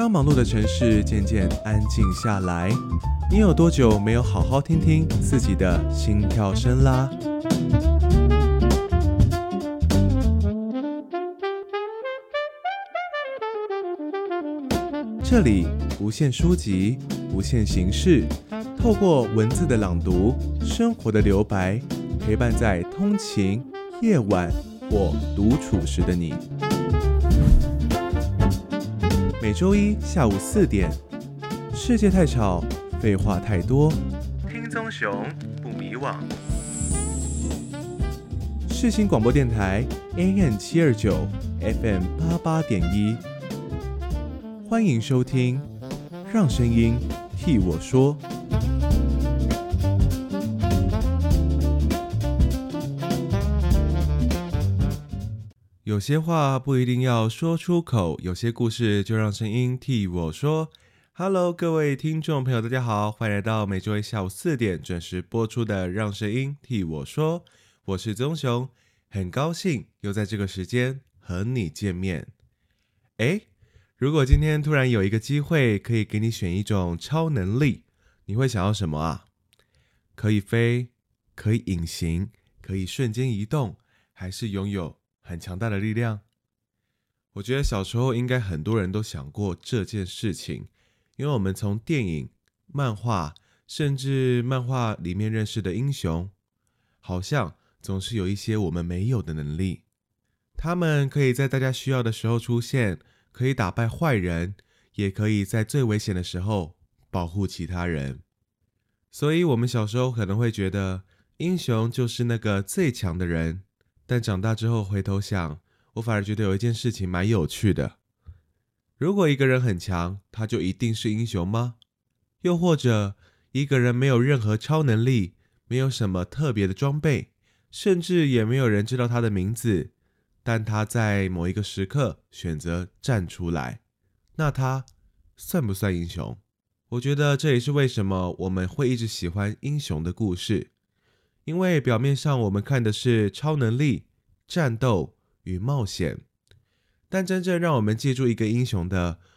当忙碌的城市渐渐安静下来，你有多久没有好好听听自己的心跳声啦？这里不限书籍，不限形式，透过文字的朗读，生活的留白，陪伴在通勤、夜晚或独处时的你。每周一下午4点，世界太吵，废话太多，听棕熊不迷惘。世新广播电台 AM729 FM 88.1，欢迎收听，让声音替我说。有些话不一定要说出口，有些故事就让声音替我说。Hello， 各位听众朋友，大家好，欢迎来到每周一下午4点准时播出的《让声音替我说》，我是棕熊，很高兴又在这个时间和你见面。如果今天突然有一个机会可以给你选一种超能力，你会想要什么啊？可以飞，可以隐形，可以瞬间移动，还是拥有很强大的力量？我觉得小时候应该很多人都想过这件事情，因为我们从电影、漫画，甚至漫画里面认识的英雄，好像总是有一些我们没有的能力。他们可以在大家需要的时候出现，可以打败坏人，也可以在最危险的时候保护其他人。所以我们小时候可能会觉得英雄就是那个最强的人，但长大之后回头想，我反而觉得有一件事情蛮有趣的。如果一个人很强，他就一定是英雄吗？又或者一个人没有任何超能力，没有什么特别的装备，甚至也没有人知道他的名字，但他在某一个时刻选择站出来，那他算不算英雄？我觉得这也是为什么我们会一直喜欢英雄的故事，因为表面上我们看的是超能力、战斗与冒险，但真正让我们记住一个英雄的，